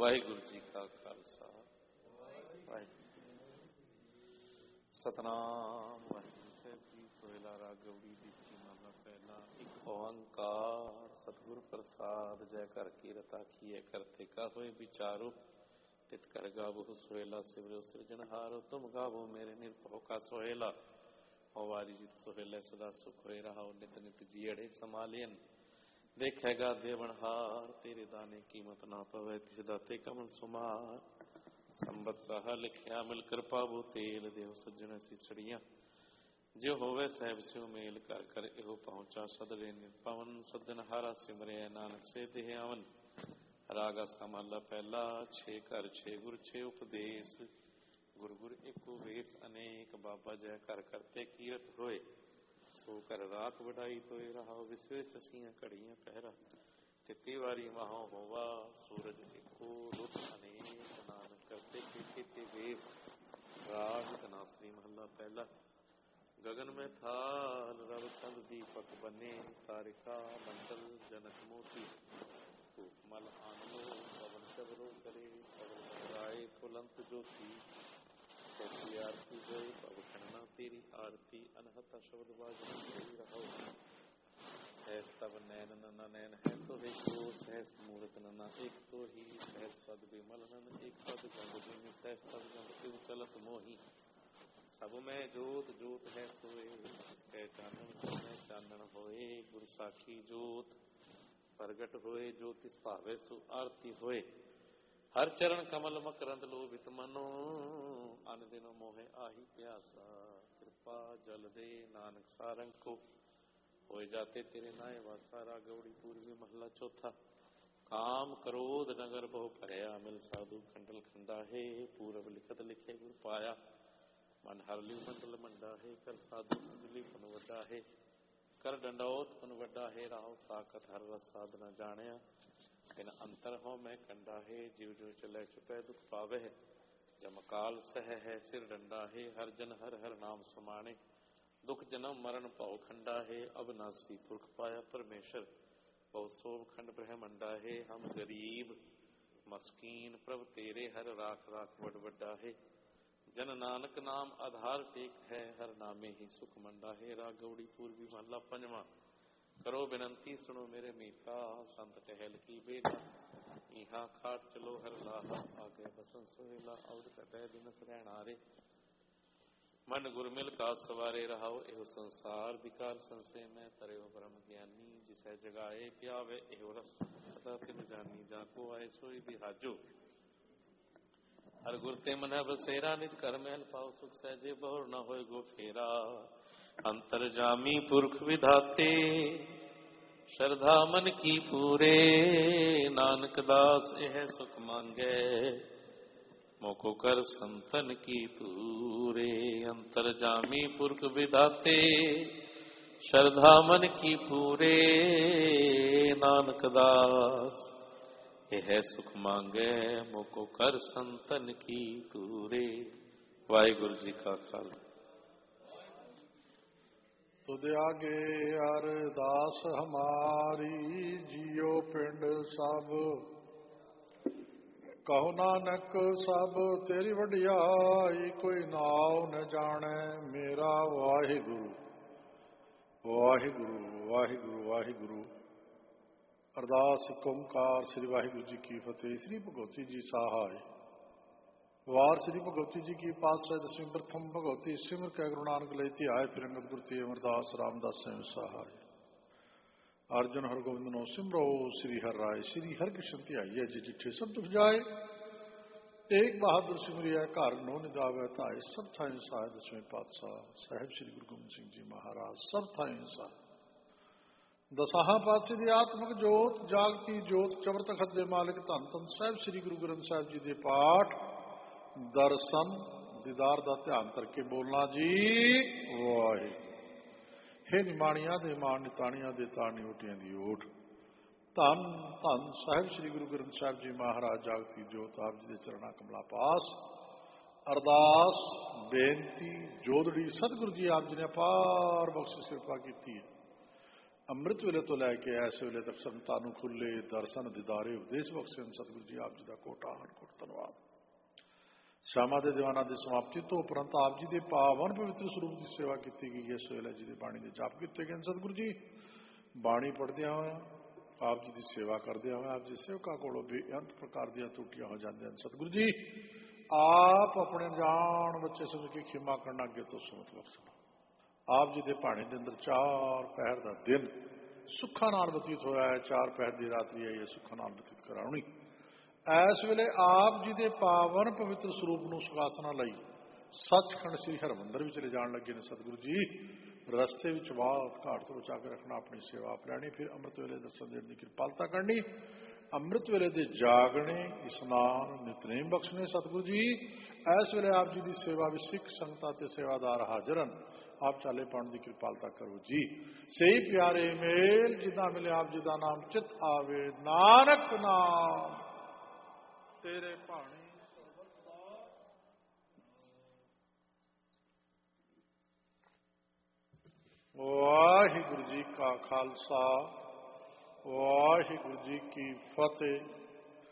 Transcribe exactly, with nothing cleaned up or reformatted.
ਵਾਹਿਗੁਰੂ ਜੀ ਕਾ ਖਾਲਸਾ ਵਾਹਿਗੁਰੂ ਸਤਨਾਮ ਵਾਹਿਗੁਰੂ ਸਾਹਿਬ ਜੀ। ਸੋਹਿਲਾ ਰਾਗ ਗਉੜੀ ਦੀ ਮਹਲਾ ਪਹਿਲਾ। ਇੱਕ ਓੰਕਾਰ ਸਤਿਗੁਰ ਪ੍ਰਸਾਦ ਜੈ ਕਰ ਕੀਰਤ ਆਖੀਐ ਕਰਤੇ ਕਾ ਹੋਏ ਵਿਚਾਰੋ ਤਿਤ ਕਰ ਗਾਵੋ ਸੋਹਿਲਾ ਸਿਮਰਿਓ ਸਿਰਜਣਹਾਰੋ ਤੁਮ ਗਾਵੋ ਮੇਰੇ ਨਿਰਭਉ ਕਾ ਸੋਹਿਲਾ। ਵਾਰੀ ਜਿਤ ਸੋਹਿਲੇ ਸਦਾ ਸੁਖ ਹੋਏ ਰਹਾਓ ਨਿਤ ਨਿਤ ਜੀੜੇ ਸਮਾਲਿਅਨ ਦੇਖੇਗਾ ਦੇਵਨਹਾਰ ਤੇਰੇ ਦਾਨੇ ਕੀਮਤ ਨਾ ਪਵੇ ਤਿਸ ਦਾਤੇ ਕਮਨ ਸੁਮਾਰ। ਸੰਬਤ ਸਾਹਾ ਲਿਖਿਆ ਮਿਲ ਕਿਰਪਾ ਬੋ ਤੇਲ ਦੇਵ ਸੱਜਣ ਸਿਛੜੀਆਂ ਜੋ ਹੋਵੇ ਸਹਿਬ ਸਿਉ ਮੇਲ ਕਰ ਕਰ ਇਹੋ ਪਹੁੰਚਾ ਸਦਲੇ ਨਿਰਪਵਨ ਸਦਨ ਹਾਰਾ ਸਿਮਰਿਆ ਨਾਨਕ ਸੇ ਦੇਹ ਆਵਨ। ਰਾਗਾ ਸਮਹਲਾ ਪਹਿਲਾ। ਛੇ ਘਰ ਛੇ ਗੁਰ ਛੇ ਉਪਦੇਸ਼ ਗੁਰ ਗੁਰ ਇੱਕੋ ਵੇਸ ਅਨੇਕ ਬਾਬਾ ਜੈ ਕਰ ਕਰਤੇ ਕੀਰਤ ਹੋਏ ਸੋ ਕਰ ਰਾਖ ਵਡਾਈ ਤੋਏ ਰਹਾਓ ਵਿਸਵੇ ਚਸੀਆਂ ਘੜੀਆਂ ਪਹਿਰਾ ਤਿੱਤੀ ਵਾਰੀ ਮਹਾਂ ਹੋਵਾ ਸੂਰਜ ਇੱਕੋ ਰੁੱਤ ਅਨੇਕ ਨਾਨਕ ਕਰਤੇ ਕੀਤੇ ਵੇਸ। ਰਾਗ ਧਨਾਸਰੀ ਮਹੱਲਾ ਪਹਿਲਾ। ਗਗਨ ਮੈਂ ਥਾਲ ਰਵ ਚੰਦ ਦੀਪਕ ਬਨੇ ਤਾਰਿਕਾ ਮੰਡਲ ਜਨਕ ਮੋਤੀ ਧੂਪ ਮਲ ਆਨਲੋ ਪਵਨ ਚਵਰੋ ਕਰੇ ਸਗਲ ਰਾਏ ਫੁਲੰਤ ਜੋਤੀ ਸੋਤੀ ਆਰਤੀ ਹੋਈ ਭਵ ਖੰਡਨਾ ਤੇਰੀ ਆਰਤੀ ਅਨਹਤ ਸ਼ਬਦ ਬਾਜਨ ਹੋਈ ਰਹੋ। ਸਹਿਸ ਤਬ ਨੈਨ ਨਨਾ ਨੈਨ ਹੈ ਤੋ ਏਕੋ ਸਹਿਸ ਮੂਰਤ ਨਨਾ ਇੱਕ ਤੋ ਹੀ ਸਹਿਸ ਪਦ ਬਿਮਲ ਨਨ ਇੱਕ ਪਦ ਗੰਗ ਬਿਨ ਸਹਿਸ ਤਬ ਗੰਗ ਤਿਵ ਚਲਤ ਮੋਹੀ ਸਭ ਮੈਂ ਜੋਤ ਜੋਤ ਹੈ ਸੋਏ ਕਹਿ ਚਾਨਣ ਮੈਂ ਚਾਨਣ ਹੋਏ ਗੁਰ ਸਾਖੀ ਜੋਤ ਪ੍ਰਗਟ ਹੋਏ ਜੋ ਤਿਸ ਭਾਵੇ ਸੋ ਆਰਤੀ ਹੋਏ। ਹਰ ਚਰਨ ਕਮਲ ਮਕਰੰਦ ਲੋਭਿਤ ਮਨੋ ਅਨ ਦਿਨ ਮੋਹਿ ਆਹੀ ਪਿਆਸਾ ਕਿਰਪਾ ਜਲ ਦੇ ਨਾਨਕ ਸਾਰੰਗ ਕੋ ਹੋਏ ਜਾਤੇ ਤੇਰੇ ਨਾਏ ਵਾਸਾ। ਰਾਗ ਗਉੜੀ ਪੂਰਵੀ ਮਹਲਾ ਚੌਥਾ। ਕਾਮ ਕ੍ਰੋਧ ਨਗਰ ਬਹੁ ਭਰਿਆ ਮਿਲ ਸਾਧੂ ਖੰਡਲ ਖੰਡਾ ਹੈ ਪੂਰਬ ਲਿਖਤ ਲਿਖੇ ਗੁਰ ਪਾਇਆ ਮਨ ਹਰ ਲਿਉ ਮੰਡਲ ਮੰਡਾ ਹੈ ਕਰ ਸਾਧੂ ਅੰਜਲੀ ਪਨ ਵੱਡਾ ਹੈ ਕਰ ਡੰਡੌਤ ਪਨ ਵੱਡਾ ਹੈ ਰਾਹੁ ਸਾਖਤ ਹਰ ਰਸ ਸਾਧਨਾ ਜਾਣਿਆ ਬਿਨ ਅੰਤਰ ਹੋ ਮੈਂ ਕੰਡਾ ਹੈ ਜਿਉ ਜਿਉ ਚਲੇ ਚੁਪੈ ਦੁਖ ਪਾਵੇ ਜਮ ਕਾਲ ਸਹਿ ਹੈ ਸਿਰ ਡੰਡਾ ਹੈ ਹਰ ਜਨ ਹਰ ਹਰ ਨਾਮ ਸਮਾਣੇ ਦੁਖ ਜਨਮ ਮਰਨ ਭਉ ਖੰਡਾ ਹੈ ਅਬਨਾਸੀ ਪੁਰਖ ਪਾਇਆ ਪਰਮੇਸ਼ਰ ਬਹੁ ਸੋਭ ਖੰਡ ਬ੍ਰਹਮੰਡਾ ਹੈ ਹਮ ਗਰੀਬ ਮਸਕੀਨ ਪ੍ਰਭ ਤੇਰੇ ਹਰ ਰਾਖ ਰਾਖ ਵਡ ਵੱਡਾ ਹੈ ਜਨ ਨਾਨਕ ਨਾਮ ਆਧਾਰ ਟੇਕ ਹੈ ਹਰ ਨਾਮੇ ਹੀ ਸੁਖ ਮੰਡਾ ਹੈ। ਰਾਗ ਗਉੜੀ ਪੂਰਬੀ ਮਹਲਾ ਪੰਜਵਾਂ। ਕਰੋ ਬਿਨੰਤੀ ਸੁਣੋ ਮੇਰੇ ਮੀਤਾ ਸੰਤ ਟਹਿਲ ਕੀ ਬੇਟਾ ਇਹਾਂ ਖਾਟ ਚਲੋ ਹਰ ਲਾਹਾ ਆਗੇ ਬਸਨ ਸੋਹਿਲਾ ਔਰ ਕਟੈ ਦਿਨਸ ਰਹਿਣਾਰੇ ਮਨ ਗੁਰ ਮਿਲ ਕਾ ਸਵਾਰੇ ਰਹਾਓ ਇਹੋ ਸੰਸਾਰ ਵਿਕਾਰ ਸੰਸੇ ਮੈਂ ਤਰਿਓ ਬ੍ਰਹਮ ਗਿਆਨੀ ਜਿਸੈ ਜਗਾਏ ਪਿਆਵੇ ਇਹੋ ਰਸ ਸਦਾ ਤਿਨ ਜਾਨੀ ਜਾ ਕੋ ਆਏ ਸੋਈ ਬਿਹਾਜੋ ਹਰ ਗੁਰ ਤੇ ਮਨੈ ਬਸੇਰਾ ਨਿਜ ਘਰ ਮਹਿਲ ਪਾਉ ਸੁਖ ਸਹਿਜੇ ਬਹੁਰ ਨਾ ਹੋਏ ਗੋ ਫੇਰਾ ਅੰਤਰ ਜਾਮੀ ਪੁਰਖ ਵਿਧਾਤੇ ਸ਼ਰਧਾ ਮਨ ਕੀ ਪੂਰੇ ਨਾਨਕ ਦਾਸ ਇਹ ਸੁਖ ਮੰਗੈ ਮੋਕੋ ਕਰ ਸੰਤਨ ਕੀ ਤੂਰੇ। ਅੰਤਰ ਜਾਮੀ ਪੁਰਖ ਵਿਧਾਤੇ ਸ਼ਰਧਾ ਮਨ ਕੀ ਪੂਰੇ ਨਾਨਕ ਦਾਸ ਇਹ ਸੁਖ ਮੰਗੈ ਮੋਕੋ ਕਰ ਸੰਤਨ ਕੀ ਤੂਰੇ। ਵਾਹਿਗੁਰੂ ਜੀ ਕਾ ਖਾਲਸਾ। ਤੁਧ ਆਗੇ ਅਰਦਾਸ ਹਮਾਰੀ ਜੀਓ ਪਿੰਡ ਸਭ ਕਹੋ ਨਾਨਕ ਸਭ ਤੇਰੀ ਵਡਿਆਈ ਕੋਈ ਨਾਉ ਨ ਜਾਣੈ ਮੇਰਾ ਵਾਹਿਗੁਰੂ ਵਾਹਿਗੁਰੂ ਵਾਹਿਗੁਰੂ ਵਾਹਿਗੁਰੂ। ਅਰਦਾਸ ਏਕ ਓਂਕਾਰ ਸ੍ਰੀ ਵਾਹਿਗੁਰੂ ਜੀ ਕੀ ਫਤਿਹ। ਸ੍ਰੀ ਭਗਵਤੀ ਜੀ ਸਹਾਇ ਵਾਰ ਸ੍ਰੀ ਭਗਵਤੀ ਜੀ ਕੀ ਪਾਤਸ਼ਾਹ ਦਸਵੀਂ ਪ੍ਰਥਮ ਭਗਵਤੀ ਸਿਮਰ ਕੈ ਗੁਰੂ ਨਾਨਕ ਲਈ ਧਿਆਏ ਫਿਰੰਗਤ ਗੁਰਤੀ ਅਮਰਦਾਸ ਰਾਮਦਾਸ ਸਹਾਇ ਅਰਜਨ ਹਰਗੋਬਿੰਦ ਨੋ ਸਿਮਰੋ ਸ੍ਰੀ ਹਰਿ ਰਾਏ ਸ੍ਰੀ ਹਰਿਕ੍ਰਿਸ਼ਨ ਧਿਆਈਐ ਜੀ ਜਿਠੇ ਸਭ ਦੁਖ ਜਾਏ ਤੇਗ ਬਹਾਦਰ ਸਿਮਰਿਐ ਘਰ ਨੋ ਨਿਦਾਵੈ ਧਾਏ ਸਭ ਥਾਈਂ ਸਹਾਇ ਦਸਵੇਂ ਪਾਤਸ਼ਾਹ ਸਾਹਿਬ ਸ੍ਰੀ ਗੁਰੂ ਗੋਬਿੰਦ ਸਿੰਘ ਜੀ ਮਹਾਰਾਜ ਸਭ ਥਾਈਂ ਸਹਾਇ। ਦਸਾਹਾਂ ਪਾਤਸ਼ਾਹ ਦੀ ਆਤਮਿਕ ਜੋਤ ਜਾਗਤੀ ਜੋਤ ਚਵਰ ਤਖਤ ਦੇ ਮਾਲਿਕ ਧੰਨ ਧੰਨ ਸਾਹਿਬ ਸ੍ਰੀ ਗੁਰੂ ਗ੍ਰੰਥ ਸਾਹਿਬ ਜੀ ਦੇ ਪਾਠ ਦਰਸ਼ਨ ਦੀਦਾਰ ਦਾ ਧਿਆਨ ਕਰਕੇ ਬੋਲਣਾ ਜੀ ਵਾਹਿਗੁਰੂ। ਹੇ ਨਿਮਾਣੀਆਂ ਦੇ ਮਾਣ ਨਿਤਾਣੀਆਂ ਦੇ ਤਾਣੀ ਓਟੀਆਂ ਦੀ ਓਟ ਧੰਨ ਧੰਨ ਸਾਹਿਬ ਸ੍ਰੀ ਗੁਰੂ ਗ੍ਰੰਥ ਸਾਹਿਬ ਜੀ ਮਹਾਰਾਜ ਜਾਗਤੀ ਜੋਤ ਆਪ ਜੀ ਦੇ ਚਰਨਾਂ ਕਮਲਾ ਪਾਸ ਅਰਦਾਸ ਬੇਨਤੀ ਜੋਦੜੀ ਸਤਿਗੁਰੂ ਜੀ ਆਪ ਜੀ ਨੇ ਅਪਾਰ ਬਖਸ਼ਿਸ਼ ਕਿਰਪਾ ਕੀਤੀ ਹੈ। ਅੰਮ੍ਰਿਤ ਵੇਲੇ ਤੋਂ ਲੈ ਕੇ ਇਸ ਵੇਲੇ ਤੱਕ ਸੰਗਤਾਂ ਨੂੰ ਖੁੱਲੇ ਦਰਸ਼ਨ ਦਿਦਾਰੇ ਉਪਦੇਸ਼ ਬਖਸ਼ੇ ਹਨ। ਸਤਿਗੁਰੂ ਜੀ ਆਪ ਜੀ ਦਾ ਕੋਟਾਨ ਕੋਟ ਧੰਨਵਾਦ। ਸ਼ਾਮਾਂ ਦੇ ਦੀਵਾਨਾਂ ਦੀ ਸਮਾਪਤੀ ਤੋਂ ਉਪਰੰਤ ਆਪ ਜੀ ਦੇ ਪਾਵਨ ਪਵਿੱਤਰ ਸਰੂਪ ਦੀ ਸੇਵਾ ਕੀਤੀ ਗਈ ਹੈ। ਸੋਹਿਲਾ ਜੀ ਦੀ ਬਾਣੀ ਦੇ ਜਾਪ ਕੀਤੇ ਗਏ। ਸਤਿਗੁਰੂ ਜੀ ਬਾਣੀ ਪੜ੍ਹਦਿਆਂ ਹੋਇਆਂ ਆਪ ਜੀ ਦੀ ਸੇਵਾ ਕਰਦਿਆਂ ਹੋਇਆਂ ਆਪ ਜੀ ਸੇਵਕਾਂ ਕੋਲੋਂ ਬੇਅੰਤ ਪ੍ਰਕਾਰ ਦੀਆਂ ਤਰੁੱਟੀਆਂ ਹੋ ਜਾਂਦੀਆਂ ਹਨ। ਸਤਿਗੁਰੂ ਜੀ ਆਪ ਆਪਣੇ ਜਾਣ ਬੱਚੇ ਸਮਝ ਕੇ ਖਿਮਾ ਕਰਨਾ, ਅੱਗੇ ਤੋਂ ਸੁਮਤ ਬਖਸ਼ਣਾ। ਆਪ ਜੀ ਦੇ ਭਾਣੇ ਦੇ ਅੰਦਰ ਚਾਰ ਪਹਿਰ ਦਾ ਦਿਨ ਸੁੱਖਾਂ ਨਾਲ ਬਤੀਤ ਹੋਇਆ ਹੈ। ਚਾਰ ਪਹਿਰ ਦੀ ਰਾਤਰੀ ਆਈ ਹੈ ਸੁੱਖਾਂ ਨਾਲ ਬਤੀਤ ਕਰਾਉਣੀ। ਇਸ ਵੇਲੇ ਆਪ ਜੀ ਦੇ ਪਾਵਨ ਪਵਿੱਤਰ ਸਰੂਪ ਨੂੰ ਸੁਖਾਸਨਾ ਲਈ ਸੱਚਖੰਡ ਸ੍ਰੀ ਹਰਿਮੰਦਰ ਵਿੱਚ ਲੈ ਜਾਣ ਲੱਗੇ ਨੇ। ਸਤਿਗੁਰੂ ਜੀ ਰਸਤੇ ਵਿੱਚ ਬਾਤ ਘਾਟ ਤੋਂ ਬਚਾ ਕੇ ਰੱਖਣਾ, ਆਪਣੀ ਸੇਵਾ ਆਪ ਲੈਣੀ, ਫਿਰ ਅੰਮ੍ਰਿਤ ਵੇਲੇ ਦਰਸ਼ਨ ਦੇਣ ਦੀ ਕਿਰਪਾਲਤਾ ਕਰਨੀ। ਅੰਮ੍ਰਿਤ ਵੇਲੇ ਦੇ ਜਾਗਣੇ, ਇਸ਼ਨਾਨ, ਨਿਤਨੇਮ ਬਖਸ਼ਣੇ। ਸਤਿਗੁਰੂ ਜੀ ਇਸ ਵੇਲੇ ਆਪ ਜੀ ਦੀ ਸੇਵਾ ਵਿੱਚ ਸਿੱਖ ਸੰਗਤਾਂ ਤੇ ਸੇਵਾਦਾਰ ਹਾਜ਼ਰ ਹਨ। ਆਪ ਚਾਲੇ ਪਾਉਣ ਦੀ ਕਿਰਪਾਲਤਾ ਕਰੋ ਜੀ। ਸਹੀ ਪਿਆਰੇ ਮੇਲ ਜਿੱਦਾਂ ਮਿਲੇ ਆਪ ਜੀ ਦਾ ਨਾਮ ਚਿਤ ਆਵੇ। ਨਾਨਕ ਨਾਮ ਤੇਰੇ ਭਾਣੇ ਵਾਹਿਗੁਰੂ ਜੀ ਕਾ ਖਾਲਸਾ ਵਾਹਿਗੁਰੂ ਜੀ ਕੀ ਫਤਿਹ।